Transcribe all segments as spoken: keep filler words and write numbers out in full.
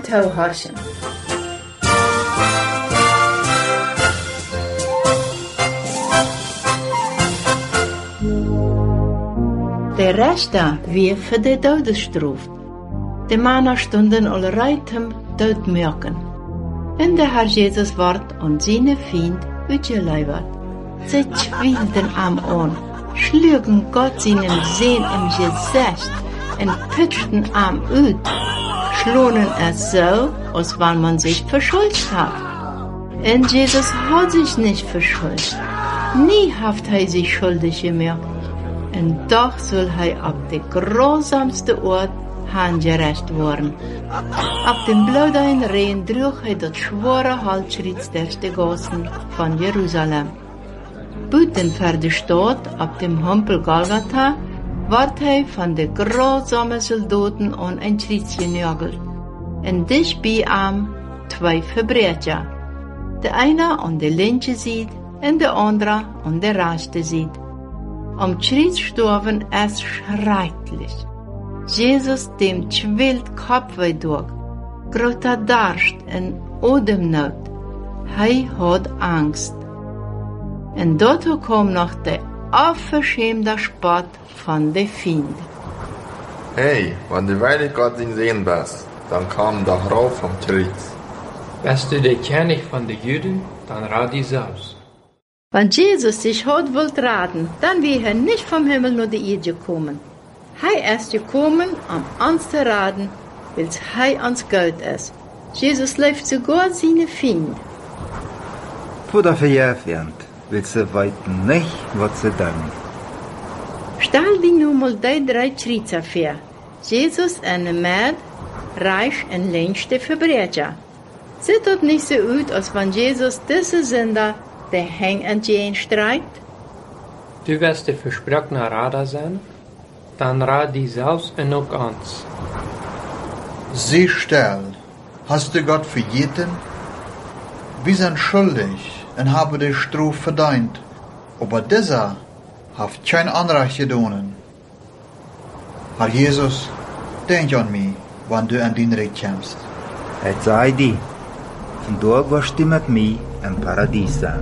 toeharschen. De Rechter wie für die Todesstrafe. Die Männer stunden allerlei zum Todmürken. Und der Herr Jesus ward an seine Feind uitgeleverd. Sie zwingelten am an, schlugen Gott seinen Sehn im Gesicht und pütschten am uit, schlugen es so, als wenn man sich verschuldet hat. Und Jesus hat sich nicht verschuldet. Nie hat er sich schuldig gemacht. Und doch soll er auf der grausamste Ort handgerecht worden. Auf dem blutigen Rehen trug er das schwere Halsschritt durch die Gassen von Jerusalem. Buiten für die Stadt, auf dem Hügel Golgatha, ward er von den grausamen Soldaten an ein Kreuz genagelt. Und dicht bei ihm zwei Verbrecher. Der eine an der linken Seite und der andere an der rechten Seite. Am Kreuz starben es schrecklich. Jesus dem schwillt Kopfweh durch, großer Durst und Atemnot. Er hat Angst. Und dort kam noch der unverschämte Spott von den Feinden. Hey, wenn du wirklich Gott in Sehen bist, dann komm doch rauf vom Kreuz. Bist du der König von den Juden, dann rat dich selbst. Wenn Jesus sich hat wollt raten, dann wäre er nicht vom Himmel nur die Erde gekommen. Er ist gekommen, um uns zu raten, weil er uns Gott ist. Jesus läuft sogar seine Feinde. Vor der Verjährung will sie weiten nicht, was sie tun. Stell dir nun mal die drei Schritte vor. Jesus und der Mäd, reich und längste Verbrecher. Sieht das nicht so aus, als wenn Jesus diese Sünder der Hang entgegenstreikt? Du wirst der versprochene Rader sein, dann rat dich selbst und auch uns. Sieh still, hast du Gott vergeten? Wir sind schuldig und haben die Strafe verdient, aber dieser hat kein Unrecht getan. Herr Jesus, denk an mich, wenn du an dein Reich kommst. Het sei die, vandaag wirst du mit mir im Paradies sein.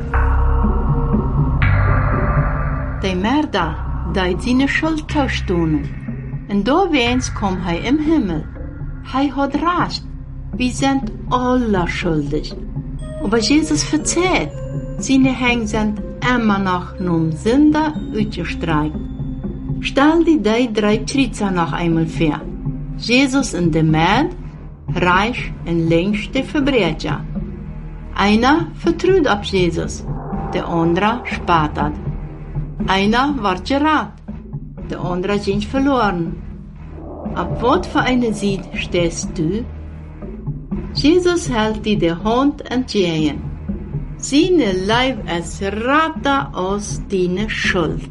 Der Mörder, der seine Schuld tauschen. Und da wens kommt er im Himmel. Er hat recht. Wir sind alle schuldig. Aber Jesus verzeiht. Seine Hände sind immer noch nur Sünder ausgestreikt. Stell dir die drei Schritte noch einmal vor. Jesus in der Mäd, reich und längste Verbrecher. Einer vertraut auf Jesus, der andere spart. Einer wird gerat, der andere ging verloren. Auf was für eine Seite stehst du? Jesus hält dir die Hand entgegen. Seine Leib ist Ratte aus deiner Schuld.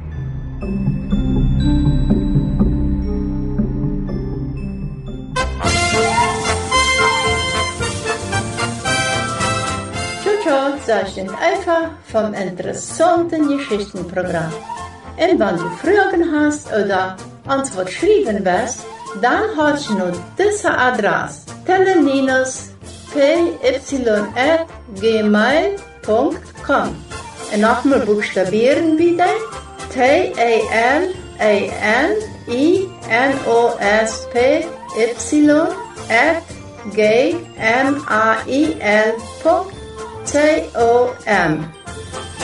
Das sind einfach vom interessanten Geschichtenprogramm. Und wenn du Fragen hast oder uns was schreiben willst, dann hast du nur diese Adresse: teleninus punkt y at gmail punkt com. Und nochmal buchstabieren wieder: T E L E N I N O S P Y at G M A I L punkt C O M.